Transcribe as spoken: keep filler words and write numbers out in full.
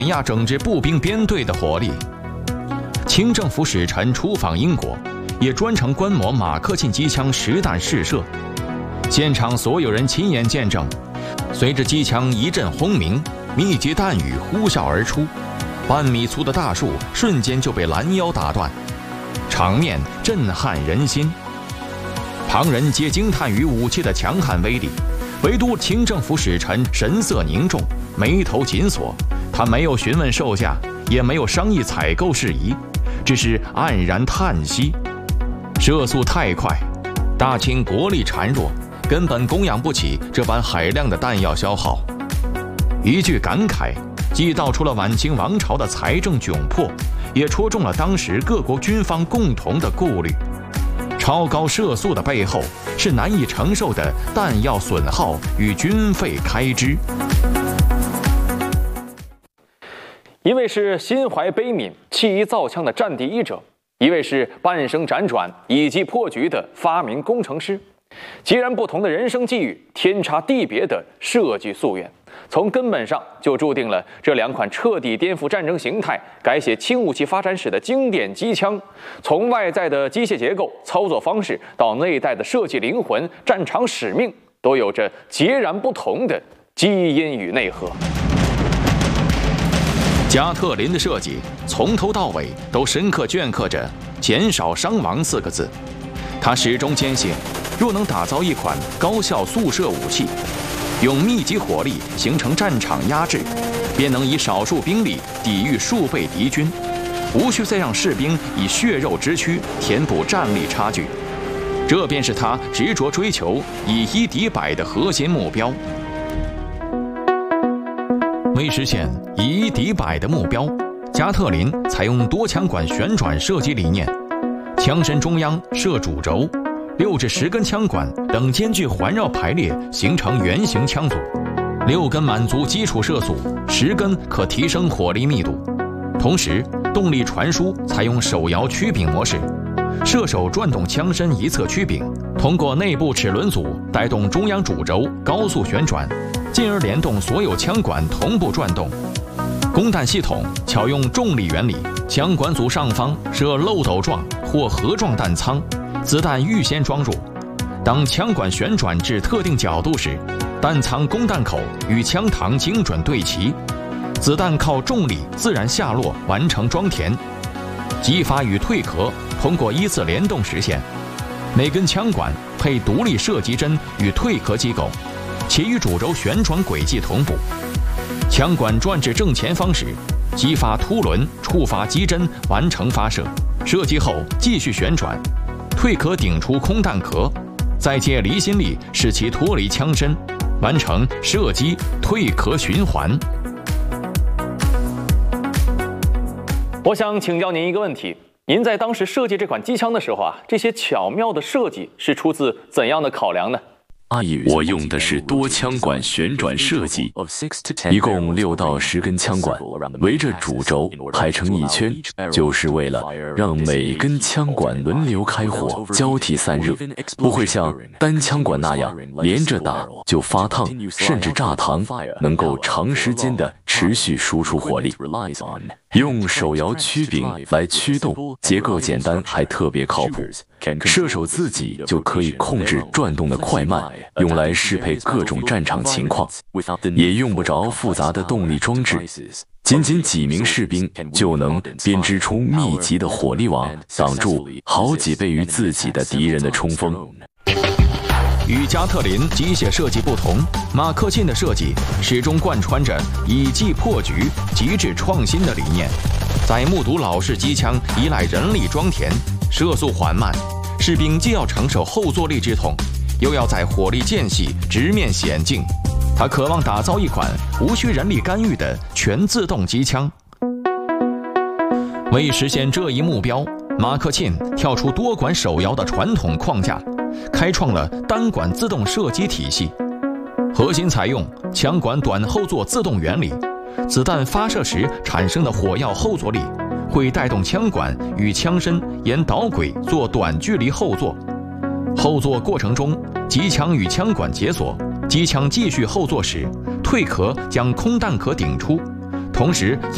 碾压整支步兵编队的火力。清政府使臣出访英国，也专程观摩马克沁机枪实弹试射。现场所有人亲眼见证，随着机枪一阵轰鸣，密集弹雨呼啸而出，半米粗的大树瞬间就被拦腰打断，场面震撼人心。旁人皆惊叹于武器的强悍威力，唯独清政府使臣神色凝重，眉头紧锁。他没有询问售价，也没有商议采购事宜，只是黯然叹息：射速太快，大清国力孱弱，根本供养不起这般海量的弹药消耗。一句感慨，既道出了晚清王朝的财政窘迫，也戳中了当时各国军方共同的顾虑。超高射速的背后，是难以承受的弹药损耗与军费开支。 一位是心怀悲悯、弃医造枪的战地医者，一位是半生辗转、以计破局的发明工程师。截然不同的人生际遇，天差地别的设计夙愿，从根本上就注定了这两款彻底颠覆战争形态、改写轻武器发展史的经典机枪，从外在的机械结构、操作方式到内在的设计灵魂、战场使命，都有着截然不同的基因与内核。 加特林的设计从头到尾都深刻镌刻着“减少伤亡”四个字。他始终坚信，若能打造一款高效速射武器，用密集火力形成战场压制，便能以少数兵力抵御数倍敌军，无需再让士兵以血肉之躯填补战力差距。这便是他执着追求以一敌百的核心目标。为实现以一敌百的目标，加特林采用多枪管旋转射击理念，枪身中央设主轴，六至十根枪管等间距环绕排列，形成圆形枪组。六根满足基础射速，十根可提升火力密度。同时，动力传输采用手摇曲柄模式，射手转动枪身一侧曲柄，通过内部齿轮组带动中央主轴高速旋转，进而联动所有枪管同步转动。供弹系统巧用重力原理，枪管组上方设漏斗状或盒状弹仓，子弹预先装入。当枪管旋转至特定角度时，弹仓供弹口与枪膛精准对齐，子弹靠重力自然下落，完成装填。击发与退壳通过依次联动实现。每根枪管配独立射击针与退壳机构，且与主轴旋转轨迹同步。枪管转至正前方时，击发凸轮触发机针，完成发射。射击后继续旋转，退壳顶出空弹壳，再借离心力使其脱离枪身，完成射击退壳循环。 我想请教您一个问题：您在当时设计这款机枪的时候啊，这些巧妙的设计是出自怎样的考量呢？ 我用的是多枪管旋转设计，一共六到十根枪管围着主轴排成一圈，就是为了让每根枪管轮流开火，交替散热，不会像单枪管那样连着打就发烫，甚至炸膛，能够长时间的持续输出火力。用手摇曲柄来驱动，结构简单还特别靠谱，射手自己就可以控制转动的快慢，用来适配各种战场情况，也用不着复杂的动力装置，仅仅几名士兵就能编织出密集的火力网，挡住好几倍于自己的敌人的冲锋。 与加特林机械设计不同，马克沁的设计始终贯穿着以计破局、极致创新的理念。在目睹老式机枪依赖人力装填，射速缓慢，士兵既要承受后坐力之痛，又要在火力间隙直面险境。他渴望打造一款无需人力干预的全自动机枪。为实现这一目标，马克沁跳出多管手摇的传统框架，开创了单管自动射击体系，核心采用枪管短后坐自动原理，子弹发射时产生的火药后坐力会带动枪管与枪身沿导轨做短距离后坐。后坐过程中，机枪与枪管解锁，机枪继续后坐时，退壳将空弹壳顶出，同时